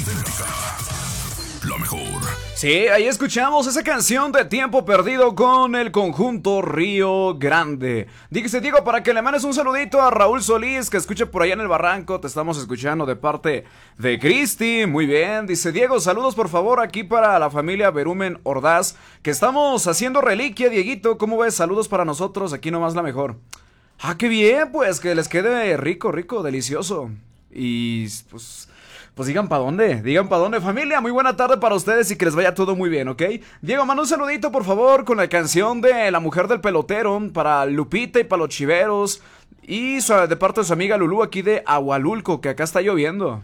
La mejor. Sí, ahí escuchamos esa canción de Tiempo Perdido con el conjunto Río Grande. Dice Diego, para que le mandes un saludito a Raúl Solís, que escuche por allá en el barranco. Te estamos escuchando de parte de Cristi. Muy bien, dice Diego, saludos por favor aquí para la familia Berumen Ordaz, que estamos haciendo reliquia, Dieguito. ¿Cómo ves? Saludos para nosotros, aquí nomás la mejor. Ah, qué bien, pues que les quede rico, rico, delicioso. Y pues digan para dónde, familia. Muy buena tarde para ustedes y que les vaya todo muy bien, ¿ok? Diego, manda un saludito por favor con la canción de La Mujer del Pelotero para Lupita y para los chiveros y de parte de su amiga Lulú aquí de Agualulco, que acá está lloviendo.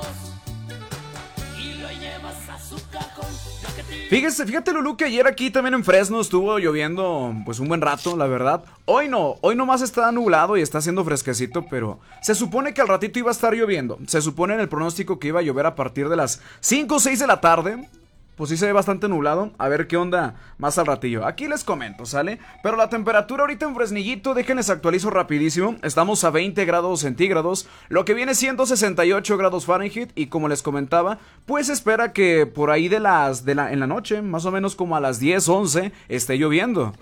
Fíjate Lulú, que ayer aquí también en Fresno estuvo lloviendo pues un buen rato, la verdad. Hoy nomás está nublado y está haciendo fresquecito, pero se supone que al ratito iba a estar lloviendo. Se supone en el pronóstico que iba a llover a partir de las 5 o 6 de la tarde. Pues sí se ve bastante nublado, a ver qué onda más al ratillo. Aquí les comento, ¿sale? Pero la temperatura ahorita en Fresnillito, déjenles actualizo rapidísimo. Estamos a 20 grados centígrados, lo que viene siendo 68 grados Fahrenheit. Y como les comentaba, pues espera que por ahí en la noche, más o menos como a las 10, 11, esté lloviendo.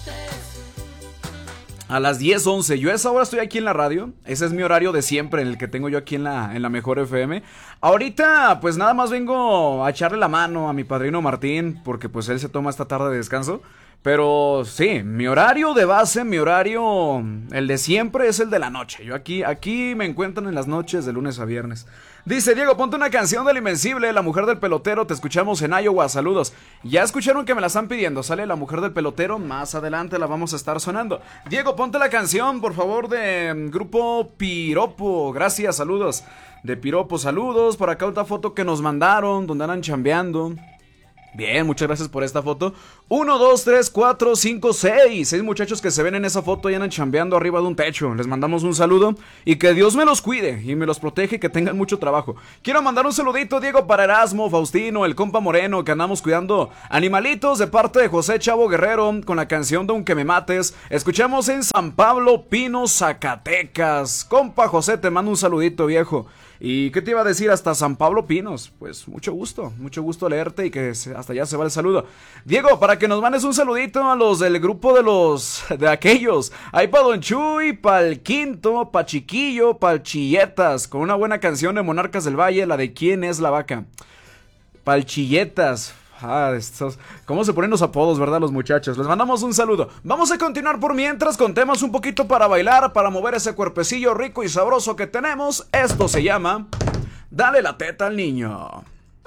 A las 10, 11, yo a esa hora estoy aquí en la radio. Ese es mi horario de siempre, en el que tengo yo aquí en la Mejor FM. Ahorita pues nada más vengo a echarle la mano a mi padrino Martín, porque pues él se toma esta tarde de descanso. Pero sí, mi horario de base, el de siempre es el de la noche. Yo aquí me encuentran en las noches de lunes a viernes. Dice Diego, ponte una canción del Invencible, La Mujer del Pelotero, te escuchamos en Iowa, saludos. Ya escucharon que me la están pidiendo, sale La Mujer del Pelotero, más adelante la vamos a estar sonando. Diego, ponte la canción, por favor, de grupo Piropo, gracias, saludos. De Piropo, saludos, por acá otra foto que nos mandaron, donde andan chambeando. Bien, muchas gracias por esta foto. 1, 2, 3, 4, 5, 6 6 muchachos que se ven en esa foto y andan chambeando arriba de un techo. Les mandamos un saludo y que Dios me los cuide y me los protege y que tengan mucho trabajo. Quiero mandar un saludito, Diego, para Erasmo, Faustino, el compa Moreno, que andamos cuidando animalitos, de parte de José Chavo Guerrero, con la canción de Aunque me mates. Escuchamos en San Pablo, Pino, Zacatecas. Compa José, te mando un saludito, viejo. ¿Y qué te iba a decir? Hasta San Pablo Pinos. Pues mucho gusto leerte y que hasta allá se va el saludo. Diego, para que nos mandes un saludito a los del grupo de aquellos. Ahí pa' Don Chuy, pa' el Quinto, pa' Chiquillo, pa' el Chilletas, con una buena canción de Monarcas del Valle, la de ¿Quién es la vaca? Pa' el Chilletas. ¿Cómo se ponen los apodos, verdad, los muchachos? Les mandamos un saludo. Vamos a continuar por mientras con temas un poquito para bailar, para mover ese cuerpecillo rico y sabroso que tenemos. Esto se llama Dale la teta al niño.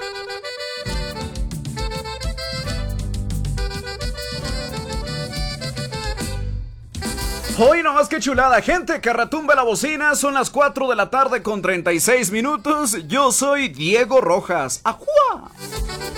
Hoy nomás que chulada, gente, que retumbe la bocina. Son las 4 de la tarde con 36 minutos. Yo soy Diego Rojas. ¡Ajua!